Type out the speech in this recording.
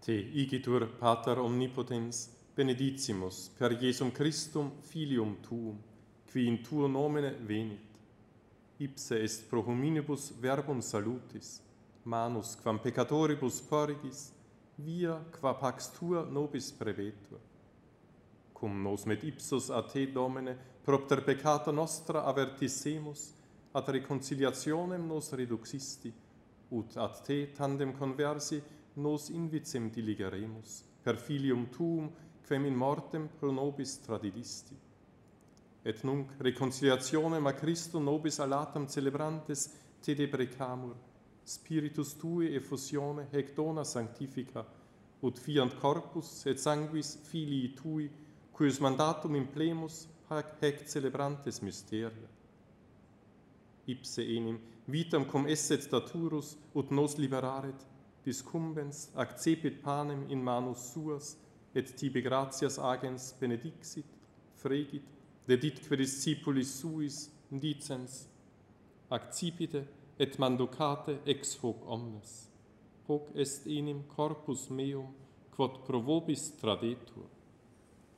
Te igitur Pater omnipotens, benedicimus per Jesum Christum filium tuum, qui in tuo nomine venit. Ipse est pro hominibus verbum salutis, manus quam peccatoribus porgis, via qua pax tua nobis prevetur. Cum nos met ipsus a te, Domine, propter peccata nostra avertissemus, ad reconciliationem nos reduxisti, ut ad te tandem conversi nos invicem diligeremus, per filium tuum, quem in mortem pro nobis tradidisti. Et nunc reconciliationem a Christo nobis alatam celebrantes te deprecamur, Spiritus Tui effusione hec dona sanctifica, ut fiant corpus et sanguis filii Tui, cuius mandatum implemus hec celebrantes mysteria. Ipse enim vitam cum esset daturus, ut nos liberaret, discumbens accepit panem in manus suas, et tibi gratias agens benedixit, fregit, deditque discipulis suis, dicens, accipite et manducate ex hoc omnes. Hoc est enim corpus meum, quod pro vobis tradetur.